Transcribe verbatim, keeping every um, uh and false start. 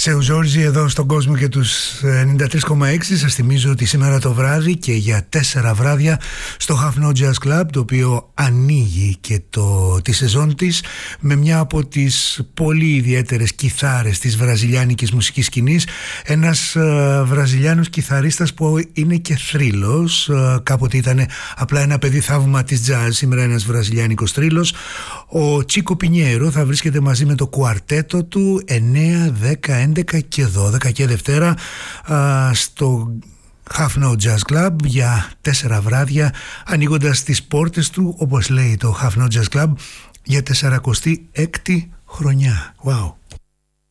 Σε Ουζόρζι εδώ στον κόσμο και τους ενενήντα τρία κόμμα έξι. Σας θυμίζω ότι σήμερα το βράδυ και για τέσσερα βράδια στο Half Note Jazz Club, το οποίο ανοίγει και το, τη σεζόν της με μια από τις πολύ ιδιαίτερες κιθάρες της βραζιλιάνικης μουσικής σκηνής, ένας ε, βραζιλιάνος κιθαρίστας που είναι και θρύλος, ε, κάποτε ήταν απλά ένα παιδί θαύμα της jazz, σήμερα ένας βραζιλιάνικος θρύλος. Ο Τσίκο Πινιέρο θα βρίσκεται μαζί με το κουαρτέτο του εννέα, δέκα, έντεκα και δώδεκα και Δευτέρα α, στο Half Note Jazz Club για τέσσερα βράδια, ανοίγοντας τις πόρτες του, όπως λέει το Half Note Jazz Club, για σαρανταέξι χρονιά. Wow!